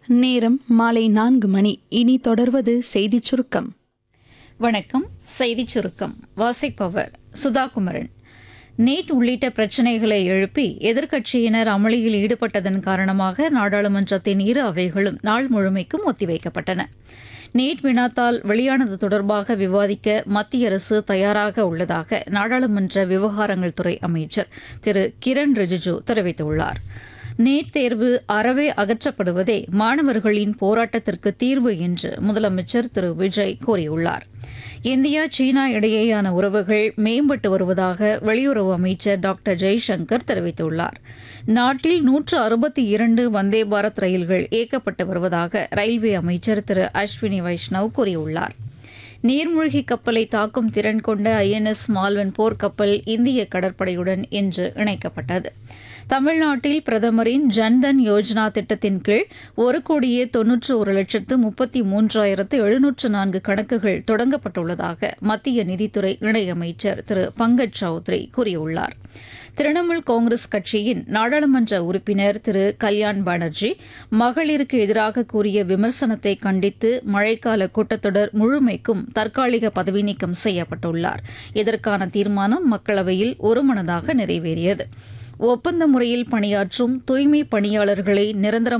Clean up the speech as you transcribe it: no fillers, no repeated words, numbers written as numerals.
நேரம் மாலை 4 மணி. இனி தொடர்வது செய்திச் சுருக்கம். வணக்கம். செய்திச் சுருக்கம் வாசிப்பவர் சுதாகுமரன். நீட் உள்ளிட்ட பிரச்சினைகளை எழுப்பி எதிர்க்கட்சியினர் அமளியில் ஈடுபட்டதன் காரணமாக நாடாளுமன்றத்தின் இரு அவைகளும் நாள் முழுமைக்கும் ஒத்திவைக்கப்பட்டன. நீட் வினாத்தால் வெளியானது தொடர்பாக விவாதிக்க மத்திய அரசு தயாராக உள்ளதாக நாடாளுமன்ற விவகாரங்கள் துறை அமைச்சர் திரு கிரண் ரிஜிஜு தெரிவித்துள்ளார். நீட் தேர்வு அறவே அகற்றப்படுவதே மாணவர்களின் போராட்டத்திற்கு தீர்வு என்று முதலமைச்சர் திரு விஜய் கூறியுள்ளார். இந்தியா சீனா இடையேயான உறவுகள் மேம்பட்டு வருவதாக வெளியுறவு அமைச்சர் டாக்டர் ஜெய்சங்கர் தெரிவித்துள்ளார். நாட்டில் 162 வந்தே பாரத் ரயில்கள் இயக்கப்பட்டு வருவதாக ரயில்வே அமைச்சர் திரு அஸ்வினி வைஷ்ணவ் கூறியுள்ளார். நீர்மூழ்கி கப்பலை தாக்கும் திறன் கொண்ட INS மால்வன் போர்க்கப்பல் இந்திய கடற்படையுடன் இன்று இணைக்கப்பட்டது. தமிழ்நாட்டில் பிரதமரின் ஜன்தன் யோஜனா திட்டத்தின் கீழ் 1,91,33,704 கணக்குகள் தொடங்கப்பட்டுள்ளதாக மத்திய நிதித்துறை இணையமைச்சர் திரு பங்கஜ் சௌத்ரி கூறியுள்ளார். திரிணாமுல் காங்கிரஸ் கட்சியின் நாடாளுமன்ற உறுப்பினர் திரு கல்யாண் பானர்ஜி மகளிருக்கு எதிராக கூறிய விமர்சனத்தை கண்டித்து மழைக்கால கூட்டத்தொடர் முழுமைக்கும் தற்காலிக பதவி நீக்கம் செய்யப்பட்டுள்ளார். இதற்கான தீர்மானம் மக்களவையில் ஒருமனதாக நிறைவேறியது. ஒப்பந்த முறையில் பணியாற்றும் தூய்மை பணியாளர்களை நிரந்தர